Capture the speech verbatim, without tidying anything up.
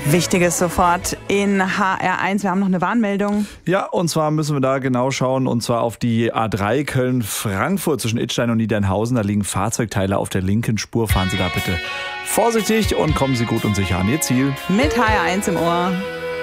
Wichtiges sofort in H R eins. Wir haben noch eine Warnmeldung. Ja, und zwar müssen wir da genau schauen, und zwar auf die A drei Köln-Frankfurt zwischen Idstein und Niedernhausen. Da liegen Fahrzeugteile auf der linken Spur. Fahren Sie da bitte vorsichtig und kommen Sie gut und sicher an Ihr Ziel. Mit H R eins im Ohr.